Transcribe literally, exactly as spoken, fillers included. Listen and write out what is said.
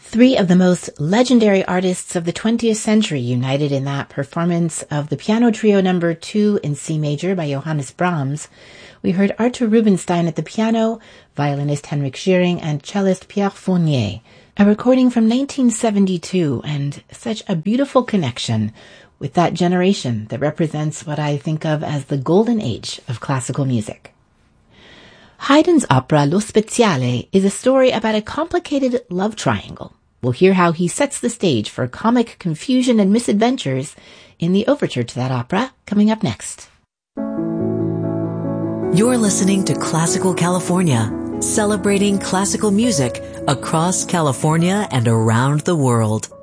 Three of the most legendary artists of the twentieth century united in that performance of the Piano Trio number two in C major by Johannes Brahms. We heard Artur Rubinstein at the piano, violinist Henrik Schiering, and cellist Pierre Fournier. A recording from nineteen seventy-two, and such a beautiful connection with that generation that represents what I think of as the golden age of classical music. Haydn's opera Lo Speziale is a story about a complicated love triangle. We'll hear how he sets the stage for comic confusion and misadventures in the overture to that opera, coming up next. You're listening to Classical California, celebrating classical music across California and around the world.